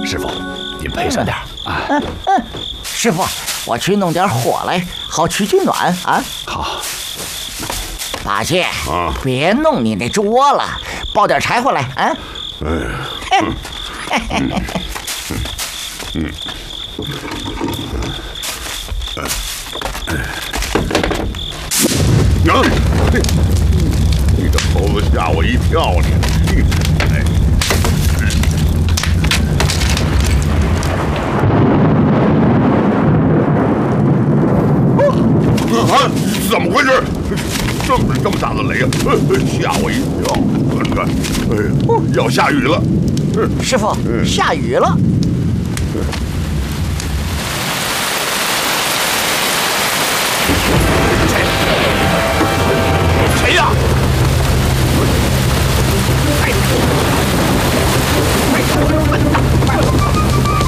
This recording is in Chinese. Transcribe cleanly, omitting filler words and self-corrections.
师傅，您赔上点啊。 师傅，我去弄点火来，好取取暖啊。 好。 八戒，别弄你那猪窝了，抱点柴火来啊。 你这猴子吓我一跳，你！怎么回事？这么大的雷啊！吓我一跳！你看，要下雨了。 师傅，下雨了。 谁呀？